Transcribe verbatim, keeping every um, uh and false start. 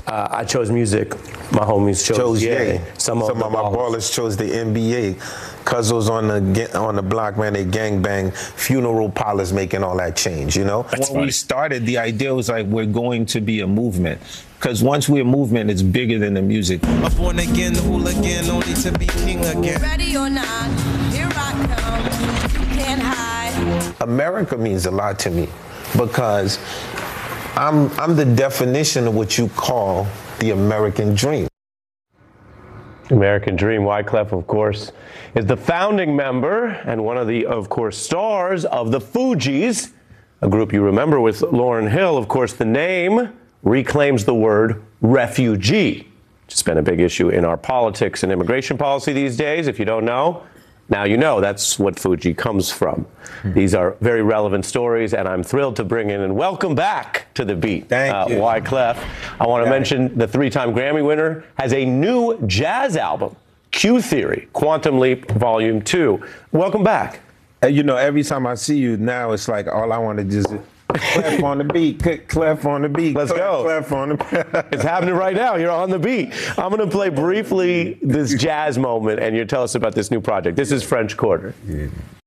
Uh, I chose music. My homies chose, chose yeah. Ye. Some, Some of, of my ballers chose the N B A. Cuzzo's on the on the block, man. They gangbang. Funeral parlors making all that change, you know. That's when funny. we started, the idea was like we're going to be a movement. Because once we're a movement, it's bigger than the music. I'm born again, the hooligan, only to be king again. Ready or not, here I come. You can't hide. America means a lot to me because I'm I'm the definition of what you call the American dream. American Dream. Wyclef, of course, is the founding member and one of the, of course, stars of the Fugees, a group you remember with Lauryn Hill. Of course, the name reclaims the word refugee, which has been a big issue in our politics and immigration policy these days. If you don't know, now you know that's what Fugee comes from. Mm-hmm. These are very relevant stories, and I'm thrilled to bring in and welcome back to The Beat, Thank uh, you. Wyclef. I want to Got mention it. the three-time Grammy winner has a new jazz album, Q Theory, Quantum Leap Volume two. Welcome back. You know, every time I see you now, it's like all I want to just Clef on the beat, Clef on the beat. Let's Clef, go. Clef on the beat. It's happening right now. You're on the beat. I'm going to play briefly this jazz moment, and you tell us about this new project. This is French Quarter. Yeah.